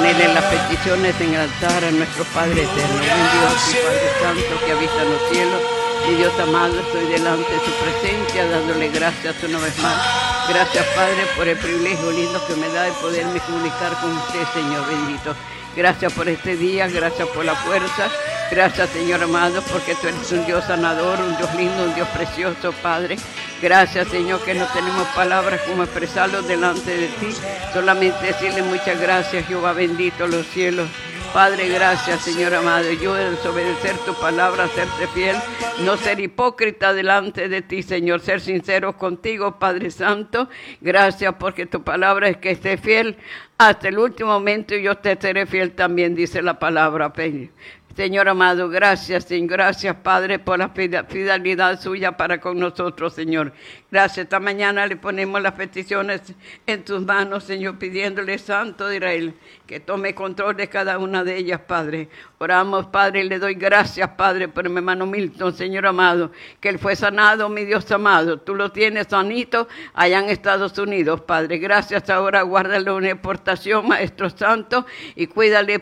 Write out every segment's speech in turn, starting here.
ponerle las peticiones en el altar a nuestro Padre eterno. Buen Dios y Padre Santo que habita en los cielos. Mi Dios amado, estoy delante de su presencia, dándole gracias una vez más. Gracias, Padre, por el privilegio lindo que me da de poderme comunicar con usted, Señor bendito. Gracias por este día, gracias por la fuerza. Gracias, Señor amado, porque tú eres un Dios sanador, un Dios lindo, un Dios precioso, Padre. Gracias, Señor, que no tenemos palabras como expresarlo delante de ti. Solamente decirle muchas gracias, Jehová bendito los cielos. Padre, gracias, Señor amado. Yo de desobedecer tu palabra, serte fiel, no ser hipócrita delante de ti, Señor, ser sincero contigo, Padre Santo. Gracias porque tu palabra es que esté fiel hasta el último momento y yo te seré fiel también, dice la palabra. Señor amado, gracias, Señor, gracias, Padre, por la fidelidad suya para con nosotros, Señor. Gracias, esta mañana le ponemos las peticiones en tus manos, Señor, pidiéndole, Santo de Israel, que tome control de cada una de ellas, Padre. Oramos, Padre, y le doy gracias, Padre, por mi hermano Milton, Señor amado, que él fue sanado, mi Dios amado. Tú lo tienes sanito allá en Estados Unidos, Padre. Gracias, ahora guárdale una exportación, Maestro Santo, y cuídale,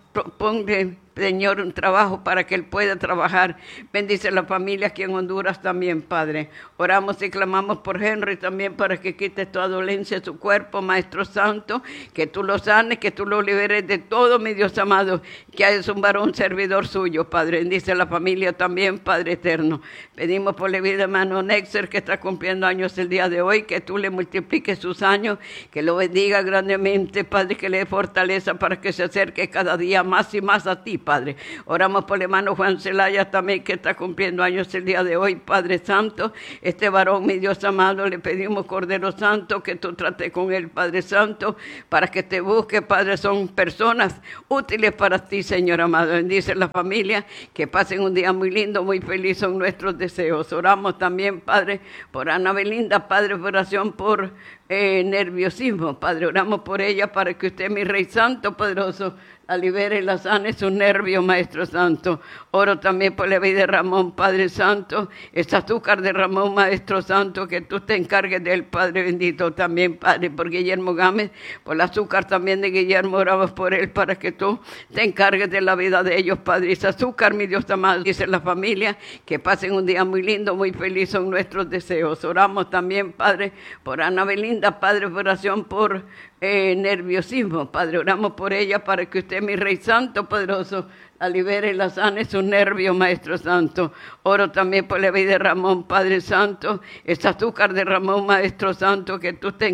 ponle, Señor, un trabajo para que él pueda trabajar. Bendice la familia aquí en Honduras también, Padre. Oramos y clamamos por Henry también para que quite toda dolencia de su cuerpo, Maestro Santo, que tú lo sanes, que tú lo liberes de todo, mi Dios amado, que es un varón servidor suyo, Padre. Bendice la familia también, Padre eterno. Pedimos por la vida de hermano Nexer, que está cumpliendo años el día de hoy, que tú le multipliques sus años, que lo bendiga grandemente, Padre, que le dé fortaleza para que se acerque cada día más y más a ti, Padre. Oramos por el hermano Juan Zelaya también, que está cumpliendo años el día de hoy, Padre Santo. Este varón, mi Dios amado, le pedimos, Cordero Santo, que tú trates con él, Padre Santo, para que te busque, Padre. Son personas útiles para ti, Señor amado. Bendice la familia, que pasen un día muy lindo, muy feliz, son nuestros deseos. Oramos también, Padre, por Ana Belinda, Padre, oración por nerviosismo, Padre. Oramos por ella para que usted, mi Rey Santo, poderoso, la libere y la sane sus nervios, Maestro Santo. Oro también por la vida de Ramón, Padre Santo. Este azúcar de Ramón, Maestro Santo, que tú te encargues de él, Padre bendito. También, Padre, por Guillermo Gámez, por el azúcar también de Guillermo. Oramos por él para que tú te encargues de la vida de ellos, Padre. Ese azúcar, mi Dios amado, dice la familia, que pasen un día muy lindo, muy feliz, son nuestros deseos. Oramos también, Padre, por Ana Belinda, Padre, oración por nerviosismo, Padre. Oramos por ella para que usted, mi Rey Santo, poderoso, la libere y la sane sus nervios, Maestro Santo. Oro también por la vida de Ramón, Padre Santo. Este azúcar de Ramón, Maestro Santo, que tú te